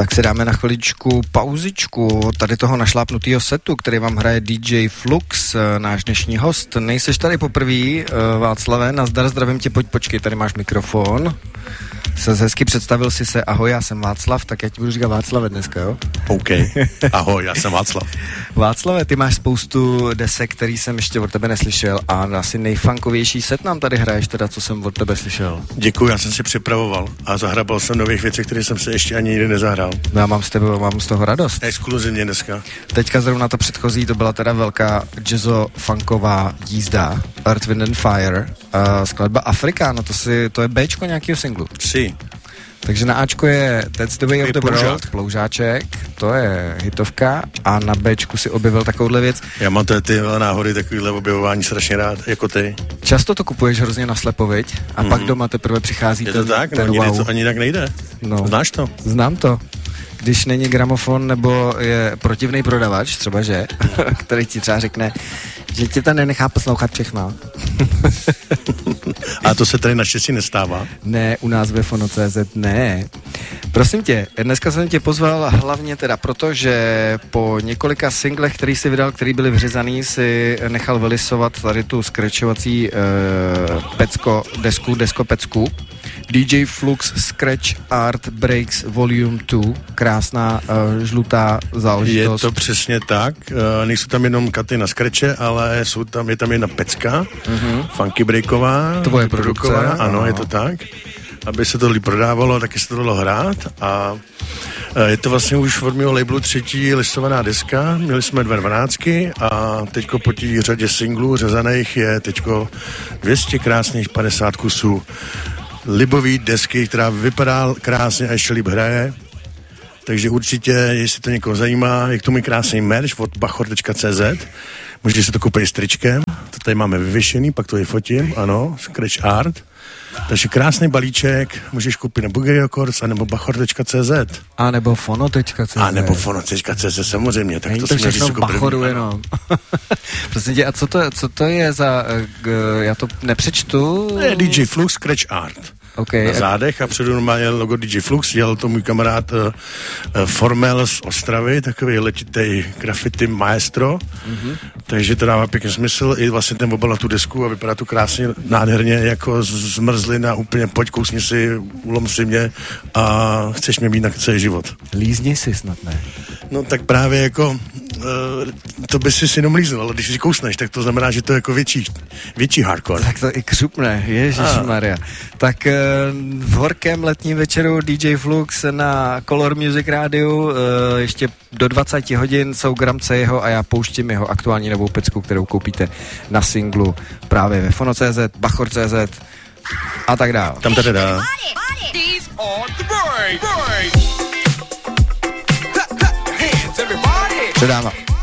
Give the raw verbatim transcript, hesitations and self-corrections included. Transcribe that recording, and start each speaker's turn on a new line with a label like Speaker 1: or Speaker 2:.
Speaker 1: Tak si dáme na chviličku pauzičku od tady toho našlápnutýho setu, který vám hraje D J Flux, náš dnešní host. Nejseš tady poprvý, Václave, nazdar, zdravím tě, pojď, počkej, tady máš mikrofon. Se hezky představil si se, ahoj, já jsem Václav, tak já ti budu říkat Václave dneska, jo?
Speaker 2: OK, ahoj, já jsem Václav.
Speaker 1: Václave, ty máš spoustu desek, který jsem ještě od tebe neslyšel a asi nejfunkovější set nám tady hraješ, teda co jsem od tebe slyšel.
Speaker 2: Děkuji, já jsem si připravoval a zahrabal jsem nových věcí, které jsem se ještě ani nikdy nezahrál.
Speaker 1: No, já mám z tebe, mám z toho radost.
Speaker 2: Exkluzivně dneska.
Speaker 1: Teďka zrovna to předchozí, to byla teda velká jazzo-funková jízda, Earth, Wind and Fire, uh, skladba Afrika, no to, si, to je Bčko nějakého singlu.
Speaker 2: Si.
Speaker 1: Takže na Ačko je That's the Way of the
Speaker 2: Ploužák.
Speaker 1: World, Ploužáček, to je hitovka a na Bčku si objevil takovouhle věc.
Speaker 2: Já mám ty, ty náhody, takovýhle objevování strašně rád, jako ty.
Speaker 1: Často to kupuješ hrozně na slepo, viď? A mm-hmm. pak doma teprve přichází
Speaker 2: je
Speaker 1: ten,
Speaker 2: to tak?
Speaker 1: ten
Speaker 2: No,
Speaker 1: wow.
Speaker 2: to ani tak nejde.
Speaker 1: No.
Speaker 2: Znáš to?
Speaker 1: Znám to. Když není gramofon nebo je protivný prodavač, třeba že, který ti třeba řekne, že tě to nenechá poslouchat všechno.
Speaker 2: A to se tady naštěstí nestává?
Speaker 1: Ne, u nás ve Fono tečka cé zet ne. Prosím tě, dneska jsem tě pozval hlavně teda proto, že po několika singlech, který jsi vydal, který byly vřezaný, si nechal vylisovat tady tu scratchovací uh, pecko, desku, desko pecku. D J Flux Scratch Art Breaks Volume dva, krásná uh, žlutá záležitost.
Speaker 2: Je to přesně tak, uh, nejsou tam jenom katy na scratche, ale jsou tam, je tam jedna pecka, mm-hmm. funky breaková.
Speaker 1: Tvoje produkce.
Speaker 2: Ano, je to tak. Aby se to líp prodávalo, taky se to dalo hrát a je to vlastně už v mého labelu třetí listovaná deska, měli jsme dvě dvanáctky a teďko po té řadě singlů řezaných je teďko dvě stě krásných padesát kusů libový desky, která vypadá krásně a ještě líp hraje. Takže určitě, jestli to někoho zajímá, je k tomu krásný merch od bachor tečka cé zet. Můžete si to koupit s tričkem, to tady máme vyvěšený, pak to je fotím, ano, Scratch Art. Takže krásný balíček můžeš koupit na Boogie Records, anebo bachor tečka cé zet.
Speaker 1: A nebo fono tečka cé zet.
Speaker 2: A nebo fono tečka cé zet, samozřejmě. Tak
Speaker 1: Není
Speaker 2: to,
Speaker 1: to
Speaker 2: jsme
Speaker 1: všechno v
Speaker 2: jako
Speaker 1: bachoru jenom. Prosím tě, a co to, co to je za, g, já to nepřečtu?
Speaker 2: To je D J Flux Scratch Art.
Speaker 1: Okay.
Speaker 2: Na zádech a předu normálně logo D J Flux, dělal to můj kamarád uh, uh, Formel z Ostravy, takový letitej graffiti maestro, mm-hmm. takže to dává pěkný smysl, i vlastně ten obal na tu desku a vypadá to krásně, nádherně, jako zmrzlina, úplně pojď, kousni si, ulom si mě a chceš mě mít na celý život.
Speaker 1: Lízni si snad, ne?
Speaker 2: No tak právě jako, uh, to by si jenom líznul, ale když si kousneš, tak to znamená, že to je jako větší, větší hardcore.
Speaker 1: Tak to i křupne, ježišmarja. Tak uh, v horkém letním večeru D J Flux na Color Music rádiu, uh, ještě do dvacet hodin jsou gramce jeho a já pouštím jeho aktuální novou pecku, kterou koupíte na singlu právě ve Fono tečka cé zet, bachor tečka cé zet a tak dále.
Speaker 2: Tam tady dá.
Speaker 1: Předávám.